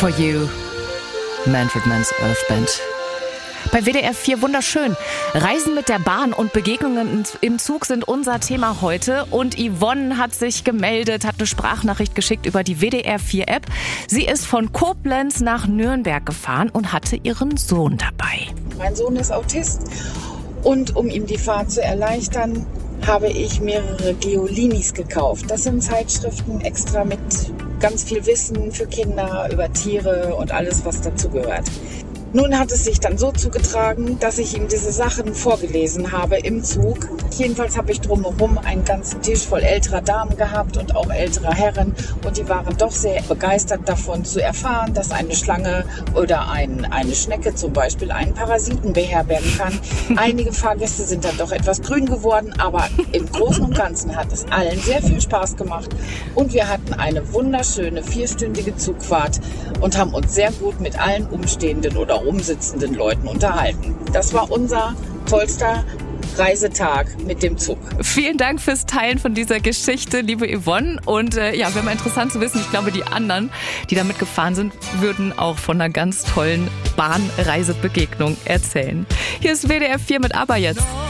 For You, Manfred Mann's Earth Band. Bei WDR 4 wunderschön. Reisen mit der Bahn und Begegnungen im Zug sind unser Thema heute. Und Yvonne hat sich gemeldet, hat eine Sprachnachricht geschickt über die WDR 4 App. Sie ist von Koblenz nach Nürnberg gefahren und hatte ihren Sohn dabei. Mein Sohn ist Autist und um ihm die Fahrt zu erleichtern, habe ich mehrere Geolinis gekauft. Das sind Zeitschriften extra mit ganz viel Wissen für Kinder über Tiere und alles, was dazugehört. Nun hat es sich dann so zugetragen, dass ich ihm diese Sachen vorgelesen habe im Zug. Jedenfalls habe ich drumherum einen ganzen Tisch voll älterer Damen gehabt und auch älterer Herren. Und die waren doch sehr begeistert davon zu erfahren, dass eine Schlange oder eine Schnecke zum Beispiel einen Parasiten beherbergen kann. Einige Fahrgäste sind dann doch etwas grün geworden, aber im Großen und Ganzen hat es allen sehr viel Spaß gemacht. Und wir hatten eine wunderschöne 4-stündige Zugfahrt und haben uns sehr gut mit allen umstehenden oder umsitzenden Leuten unterhalten. Das war unser tollster Reisetag mit dem Zug. Vielen Dank fürs Teilen von dieser Geschichte, liebe Yvonne. Und ja, wäre mal interessant zu wissen, ich glaube, die anderen, die da mitgefahren sind, würden auch von einer ganz tollen Bahnreisebegegnung erzählen. Hier ist WDR 4 mit Aber jetzt.